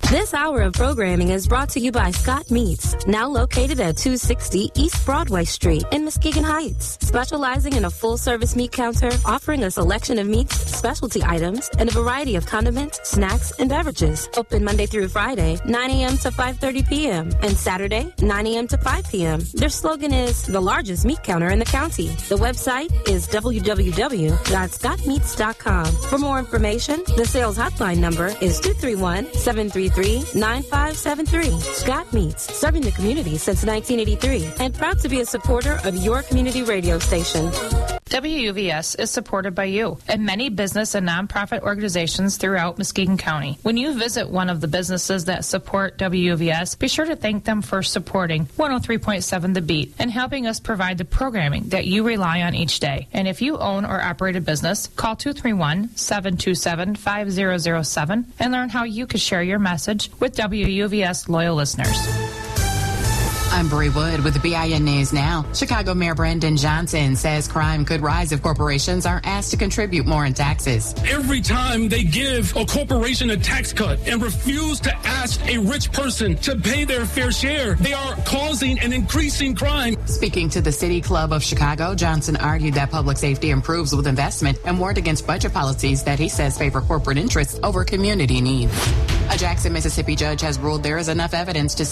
This hour of programming is brought to you by Scott Meats, now located at 260 East Broadway Street in Muskegon Heights. Specializing in a full-service meat counter, offering a selection of meats, specialty items, and a variety of condiments, snacks, and beverages. Open Monday through Friday, 9 a.m. to 5:30 p.m. and Saturday, 9 a.m. to 5 p.m. Their slogan is the largest meat counter in the county. The website is www.scottmeats.com. For more information, the sales hotline number is 231-733-9573. Scott Meats, serving the community since 1983 and proud to be a supporter of your community radio station. WUVS is supported by you and many business and nonprofit organizations throughout Muskegon County. When you visit one of the businesses that support WUVS, be sure to thank them for supporting 103.7 The Beat and helping us provide the programming that you rely on each day. And if you own or operate a business, call 231-727-5007 and learn how you can share your message with WUVS loyal listeners. I'm Bree Wood with BIN News Now. Chicago Mayor Brandon Johnson says crime could rise if corporations are asked to contribute more in taxes. Every time they give a corporation a tax cut and refuse to ask a rich person to pay their fair share, they are causing an increasing crime. Speaking to the City Club of Chicago, Johnson argued that public safety improves with investment and warned against budget policies that he says favor corporate interests over community needs. A Jackson, Mississippi judge has ruled there is enough evidence to